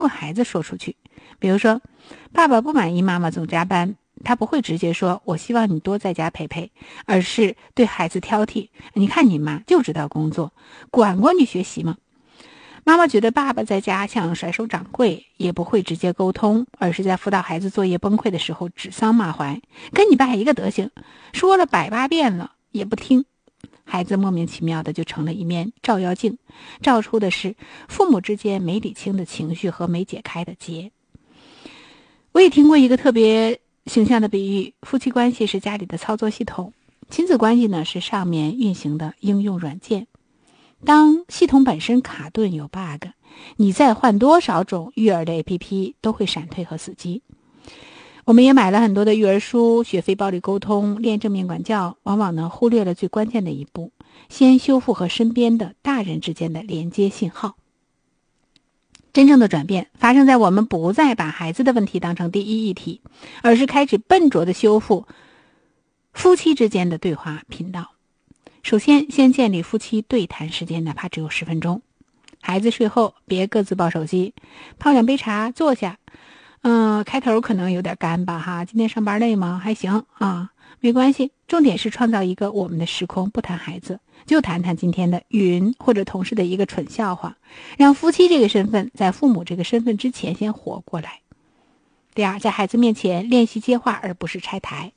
过孩子说出去。比如说，爸爸不满意妈妈总加班，他不会直接说我希望你多在家陪陪，而是对孩子挑剔，你看你妈就知道工作，管过你学习吗？妈妈觉得爸爸在家像甩手掌柜，也不会直接沟通，而是在辅导孩子作业崩溃的时候指桑骂槐，跟你爸一个德行，说了100-8遍了也不听。孩子莫名其妙的就成了一面照妖镜，照出的是父母之间没理清的情绪和没解开的结。我也听过一个特别形象的比喻，夫妻关系是家里的操作系统，亲子关系呢是上面运行的应用软件。当系统本身卡顿有 bug， 你再换多少种育儿的 APP 都会闪退和死机。我们也买了很多的育儿书，学非暴力沟通，练正面管教，往往呢忽略了最关键的一步，先修复和身边的大人之间的连接信号。真正的转变发生在我们不再把孩子的问题当成第一议题，而是开始笨拙的修复夫妻之间的对话频道。首先建立夫妻对谈时间，哪怕只有10分钟。孩子睡后别各自抱手机，泡2杯茶坐下。开头可能有点干巴哈，今天上班累吗？还行啊，没关系。重点是创造一个我们的时空，不谈孩子，就谈谈今天的云或者同事的一个蠢笑话，让夫妻这个身份在父母这个身份之前先活过来。第二，在孩子面前练习接话，而不是拆台。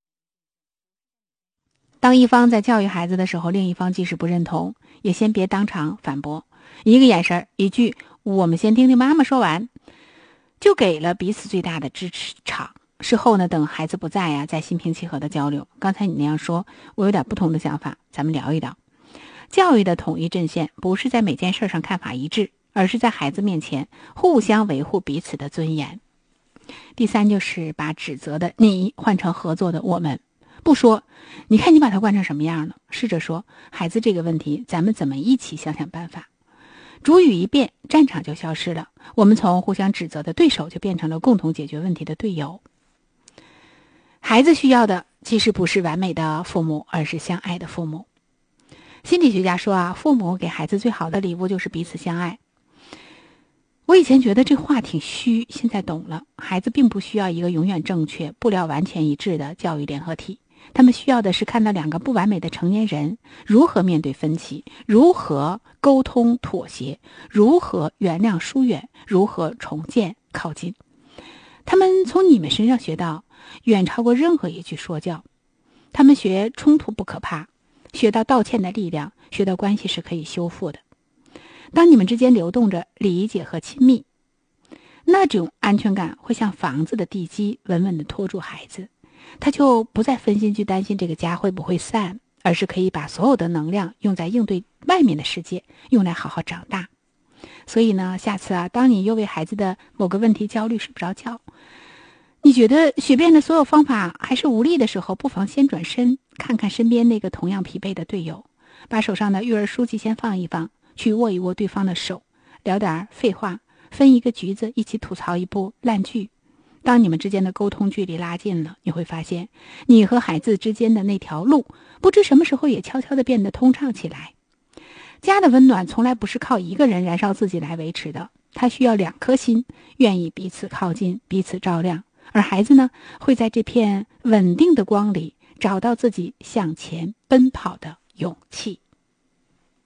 当一方在教育孩子的时候，另一方即使不认同，也先别当场反驳，一个眼神，一句我们先听听妈妈说完，就给了彼此最大的支持场。事后呢，等孩子不在呀，再心平气和的交流。刚才你那样说，我有点不同的想法，咱们聊一聊。教育的统一阵线不是在每件事上看法一致，而是在孩子面前互相维护彼此的尊严。第三，就是把指责的你换成合作的我们。不说你看你把它惯成什么样了，试着说孩子这个问题咱们怎么一起想想办法。主语一变，战场就消失了，我们从互相指责的对手就变成了共同解决问题的队友。孩子需要的其实不是完美的父母，而是相爱的父母。心理学家说父母给孩子最好的礼物就是彼此相爱。我以前觉得这话挺虚，现在懂了，孩子并不需要一个永远正确、步调完全一致的教育联合体，他们需要的是看到2个不完美的成年人如何面对分歧，如何沟通妥协，如何原谅疏远，如何重建靠近。他们从你们身上学到远超过任何一句说教。他们学冲突不可怕，学到道歉的力量，学到关系是可以修复的。当你们之间流动着理解和亲密，那种安全感会像房子的地基稳稳地拖住孩子，他就不再分心去担心这个家会不会散，而是可以把所有的能量用在应对外面的世界，用来好好长大。所以呢，下次当你又为孩子的某个问题焦虑睡不着觉，你觉得学遍了所有方法还是无力的时候，不妨先转身看看身边那个同样疲惫的队友，把手上的育儿书籍先放一放，去握一握对方的手，聊点废话，分一个橘子，一起吐槽一部烂剧。当你们之间的沟通距离拉近了，你会发现你和孩子之间的那条路不知什么时候也悄悄地变得通畅起来。家的温暖从来不是靠一个人燃烧自己来维持的，它需要2颗心愿意彼此靠近，彼此照亮。而孩子呢，会在这片稳定的光里找到自己向前奔跑的勇气。